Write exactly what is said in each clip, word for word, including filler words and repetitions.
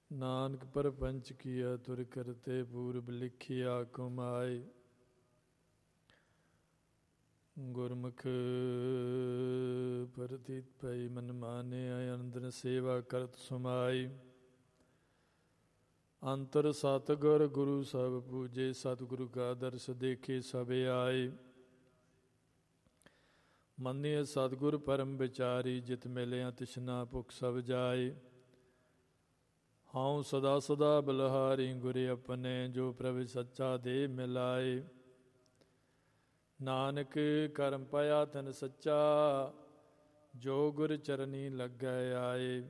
ਨਾਨਕ ਪਰਪੰਚ ਕੀਆ ਤੁਰ ਕਰਤੇ ਪੂਰਬ ਲਿਖਿਆ ਕਮਾਏ। ਗੁਰਮੁਖ ਪ੍ਰਤੀਤ ਪਈ ਮਨ ਮਾਨਿਆ ਅੰਦਰ ਸੇਵਾ ਕਰਤ ਸਮਾਈ। ਅੰਤਰ ਸਤਿਗੁਰ ਗੁਰੂ ਸਭ ਪੂਜੇ ਸਤਿਗੁਰੂ ਕਾ ਦਰਸ ਦੇਖੇ ਸਭ ਆਏ। ਮੰਨਿਆ ਸਤਿਗੁਰ ਪਰਮ ਵਿਚਾਰੀ ਜਿਤ ਮਿਲਿਆ ਤਿਸਨਾ ਭੁਖ ਸਭ ਜਾਏ। ਹਉ ਸਦਾ ਸਦਾ ਬਲਹਾਰੀ ਗੁਰ ਆਪਣੇ ਜੋ ਪ੍ਰਭ ਸੱਚਾ ਦੇ ਮਿਲਾਏ। ਨਾਨਕ ਕਰਮ ਪਾਇਆ ਤਨ ਸੱਚਾ ਜੋ ਗੁਰ ਚਰਨੀ ਲੱਗੈ ਆਏ।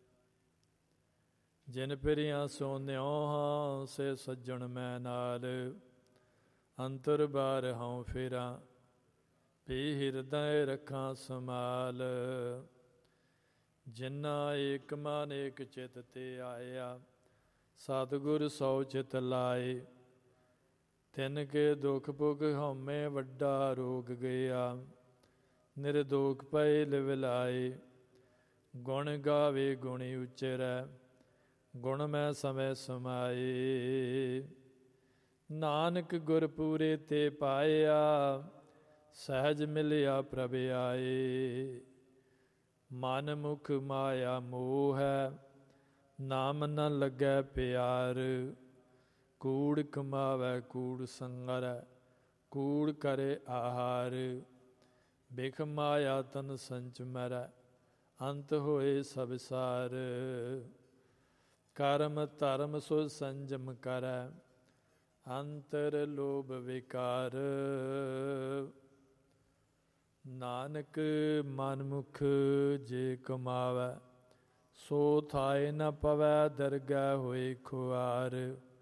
ਜਿਨ ਫਿਰਿਆ ਸੋ ਨਿਉ ਹਾਂ ਸੇ ਸੱਜਣ ਮੈਂ ਨਾਲ ਅੰਤਰ ਬਾਰ ਹਉ ਫੇਰਾ ਪੀ ਹਿਰਦੈ ਰੱਖਾਂ ਸਮਾਲ। ਜਿਨਾ ਏਕ ਮਨ ਏਕ ਚਿਤ ਤੇ ਆਇਆ ਸਤਿਗੁਰ ਸੌ ਚਿਤ ਲਾਏ। ਤਿਨ ਕੇ ਦੁਖ ਭੁਖ ਹਉਮੈ ਵੱਡਾ ਰੋਗ ਗਿਆ ਨਿਰਦੋਖ ਪਏ ਲਿਵਲਾਏ। ਗੁਣ ਗਾਵੇ ਗੁਣੀ ਉਚਰੈ ਗੁਣ ਮੈਂ ਸਮੈ ਸਮਾਏ। ਨਾਨਕ ਗੁਰ ਪੂਰੇ ਤੇ ਪਾਇਆ ਸਹਿਜ ਮਿਲਿਆ ਪ੍ਰਭ ਆਏ। ਮਨ ਮੁਖ ਮਾਇਆ ਮੋਹ ਹੈ ਨਾਮ ਨ ਲੱਗੈ ਪਿਆਰ। ਕੂੜ ਕਮਾਵੈ ਕੂੜ ਸੰਗਰੈ ਕੂੜ ਕਰੇ ਆਹਾਰ। ਬਿਖ ਮਾਇਆ ਤਨ ਸੰਚ ਮਰੈ ਅੰਤ ਹੋਏ ਸਭ ਸਾਰ। ਕਰਮ ਧਰਮ ਸੋ ਸੰਜਮ ਕਰੈ ਅੰਤਰ ਲੋਭ ਵਿਕਾਰ। ਨਾਨਕ ਮਨ ਮੁਖ ਜੇ ਕਮਾਵੈ ਸੋ ਥਾਏ ਨ ਪਵੈ ਦਰਗਹਿ ਹੋਏ ਖੁਆਰ।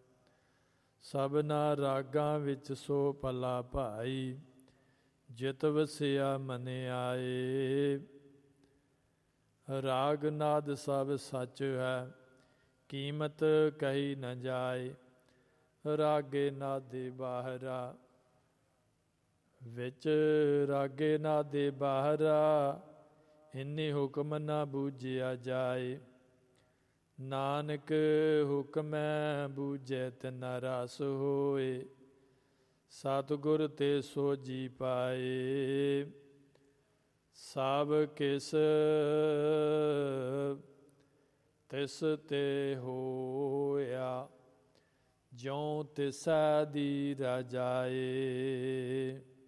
ਸਭਨਾ ਰਾਗਾਂ ਵਿੱਚ ਸੋ ਭਲਾ ਭਾਈ ਜਿਤ ਵਸਿਆ ਮਨ ਆਏ। ਰਾਗ ਨਾਦ ਸਭ ਸੱਚ ਹੈ ਕੀਮਤ ਕਹੀ ਨ ਜਾਏ। ਰਾਗੇ ਨਾਦੇ ਬਾਹਰਾ ਵਿੱਚ ਰਾਗੇ ਨਾਦੇ ਬਾਹਰਾ ਇੰਨੇ ਹੁਕਮ ਨਾ ਬੂਝਿਆ ਜਾਏ। ਨਾਨਕ ਹੁਕਮੈ ਬੂਝੈ ਤਿਨਾ ਰਸ ਹੋਏ ਸਤਿਗੁਰ ਤੇ ਸੋ ਜੀ ਪਾਏ। ਸਭ ਕਿਸ ਤਿਸ ਤੇ ਹੋਇਆ ਜਿਉ ਤਿਸੈ ਦੀ ਰਜਾਏ।